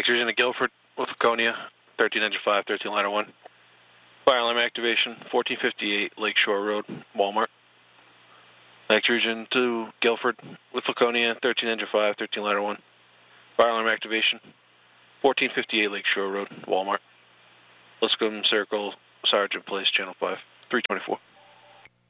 Active Agent at Guilford with Laconia, 13 engine 5, 13 ladder 1. Fire alarm activation, 1458 Lakeshore Road, Walmart. Active Agent to Guilford with Laconia, 13 engine 5, 13 ladder 1. Fire alarm activation, 1458 Lakeshore Road, Walmart. Liscombe Circle, Sergeant Place, Channel 5, 324.